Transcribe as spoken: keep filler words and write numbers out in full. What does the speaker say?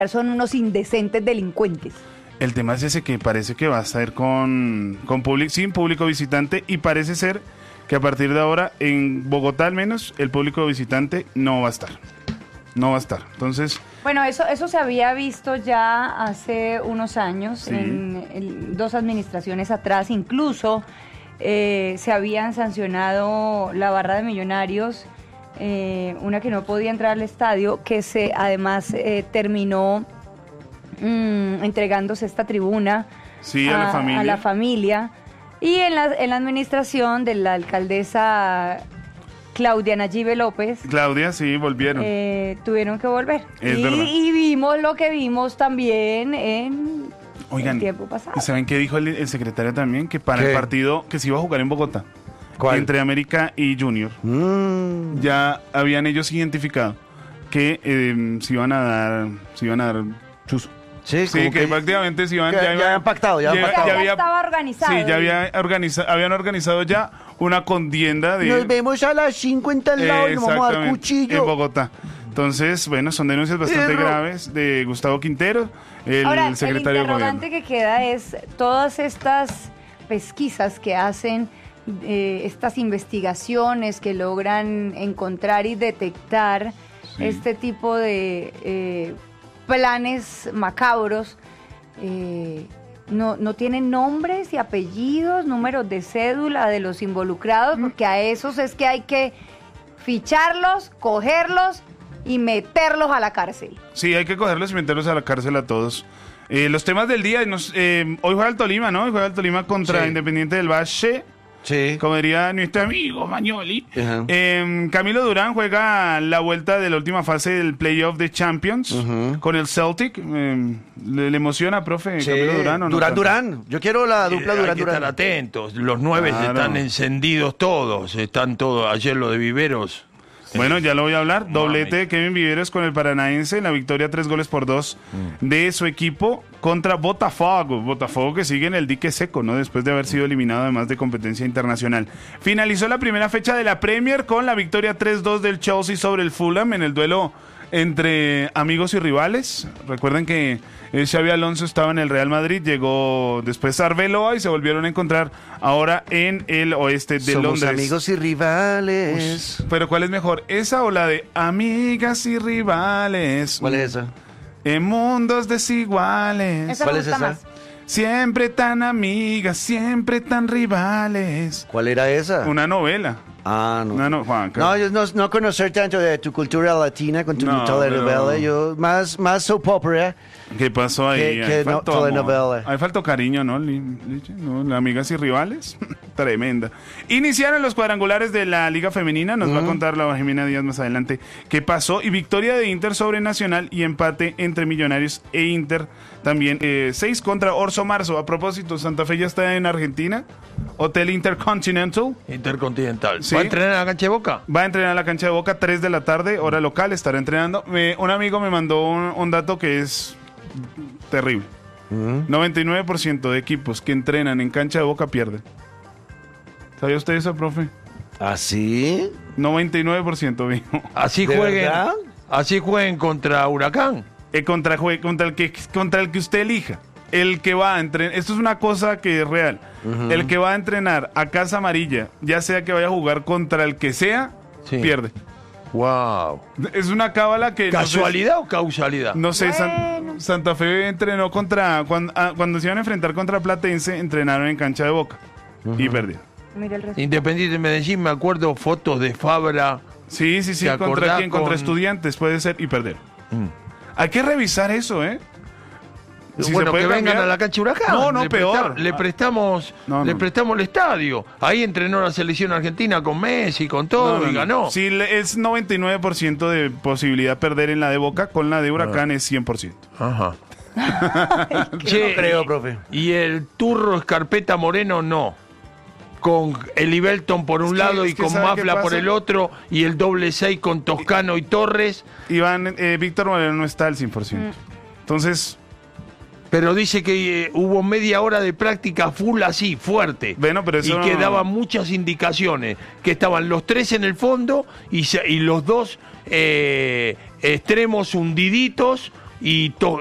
son unos indecentes delincuentes. El tema es ese, que parece que va a estar con, con público, sin público visitante, y parece ser que a partir de ahora en Bogotá al menos el público visitante no va a estar. No va a estar. Entonces, bueno, eso eso se había visto ya hace unos años, sí. en, en dos administraciones atrás, incluso eh, se habían sancionado la barra de Millonarios, eh, una que no podía entrar al estadio, que se además eh, terminó mmm, entregándose esta tribuna sí, a, a, la familia. a la familia. Y en la, en la administración de la alcaldesa Claudia Nayibe López. Claudia, sí, volvieron. Eh, tuvieron que volver. Es y, verdad. y vimos lo que vimos también en Oigan, el tiempo pasado. ¿Y saben qué dijo el, el secretario también? Que para ¿Qué? el partido que se iba a jugar en Bogotá, ¿cuál? Entre América y Junior, Mm. ya habían ellos identificado que eh, se iban a dar, se iban a dar chuzo. Sí, Sí, como que, prácticamente se iban, ya, ya, ya iban- habían pactado, ya habían ya- pactado. ya Ya había- estaba organizado. Sí, ya había organiza, habían organizado ya una contienda de... Nos vemos a las cinco en tal lado y nos vamos a dar Exactamente, cuchillo. en Bogotá. Entonces, bueno, son denuncias bastante Perro. graves de Gustavo Quintero, el Ahora, secretario el de gobierno. interrogante que queda es todas estas pesquisas que hacen, eh, estas investigaciones que logran encontrar y detectar Sí. este tipo de eh, planes macabros, eh, no, no tienen nombres y apellidos, números de cédula de los involucrados, porque a esos es que hay que ficharlos, cogerlos y meterlos a la cárcel. Sí, hay que cogerlos y meterlos a la cárcel a todos. Eh, los temas del día, nos, eh, hoy juega el Tolima, ¿no? Hoy juega el Tolima contra Sí. Independiente del Valle, Sí. como diría nuestro amigo Mañoli. Ajá. Eh, Camilo Durán juega la vuelta de la última fase del playoff de Champions Ujú. con el Celtic. Eh, ¿le, le emociona, profe, Sí. Camilo Durán o no? Durán, Durán. Yo quiero la dupla Eh, Durán, hay que estar Durán. atentos. Los nueve Claro. están encendidos todos. Están todos. Ayer lo de Viveros. Bueno, ya lo voy a hablar. Mami. Doblete de Kevin Viveros con el Paranaense en la victoria tres goles por dos de su equipo contra Botafogo. Botafogo que sigue en el dique seco, ¿no? Después de haber sido eliminado además de competencia internacional. Finalizó la primera fecha de la Premier con la victoria tres dos del Chelsea sobre el Fulham en el duelo entre amigos y rivales. Recuerden que eh, Xabi Alonso estaba en el Real Madrid, llegó después Arbeloa y se volvieron a encontrar ahora en el oeste de Somos Londres. amigos y rivales. Pero ¿cuál es mejor? ¿Esa o la de amigas y rivales? ¿Cuál es esa? En mundos desiguales. Esa ¿Cuál me es gusta esa? más. Siempre tan amigas, siempre tan rivales. ¿Cuál era esa? Una novela. Ah, no. Una no, Juanca. No, yo no, no conocer tanto de tu cultura latina con tu No, telenovela. pero- Yo más, más soap opera. ¿Qué pasó ahí? Que- que Ahí no- faltó amor. telenovela. Ahí faltó cariño, ¿no? Li- Liche? ¿No? Las amigas y rivales. Tremenda. Iniciaron los cuadrangulares de la Liga Femenina. Nos va a contar la Jimena Díaz más adelante qué pasó. Y victoria de Inter sobre Nacional y empate entre Millonarios e Inter. También eh, seis contra Orso Marzo. A propósito, Santa Fe ya está en Argentina. Hotel Intercontinental. Intercontinental. Sí. ¿Va a entrenar en la cancha de Boca? Va a entrenar a la cancha de Boca, tres de la tarde, hora local, estará entrenando. Me- un amigo me mandó un, un dato que es terrible. noventa y nueve por ciento de equipos que entrenan en cancha de Boca pierden. ¿Sabía usted eso, profe? ¿Ah, sí? noventa y nueve por ciento, viejo. Así ¿De jueguen. verdad? Así jueguen contra Huracán. Eh, contra, jue- contra, el que, contra el que usted elija. El que va a entrenar, esto es una cosa que es real. El que va a entrenar a Casa Amarilla, ya sea que vaya a jugar contra el que sea, Sí. pierde. Wow. Es una cábala que... no sé- ¿Casualidad o causalidad? No sé, San- Bueno. Santa Fe entrenó contra. Cuando, ah, cuando se iban a enfrentar contra Platense, entrenaron en cancha de Boca y perdieron. Mira el resultado. Independiente de Medellín, me acuerdo fotos de Fabra. Sí, sí, sí. ¿Te ¿Contra acordás quién? Contra con- Estudiantes, puede ser, y perdieron. Hay que revisar eso, ¿eh? Si bueno, se puede que vengan cambiar. a la cancha Huracán. No, no, le peor. presta- le prestamos, No, le no. prestamos el estadio. Ahí entrenó la selección argentina con Messi, con todo, No, no, y no. ganó. Sí, le- es noventa y nueve por ciento de posibilidad perder en la de Boca, con la de Huracán es cien por ciento. Aja. Yo no creo, profe. Y el Turro Escarpeta Moreno no. Con el Ibelton por un Es que- lado es y que con ¿sabe qué Mafla por pasa? el otro, y el doble seis con Toscano y Torres. Iván, eh, Víctor Moreno no está al cien por ciento. Entonces, Pero dice que eh, hubo media hora de práctica full así, fuerte. Bueno, pero eso y que no- daba muchas indicaciones. Que estaban los tres en el fondo y, se- y los dos eh, extremos hundiditos y to-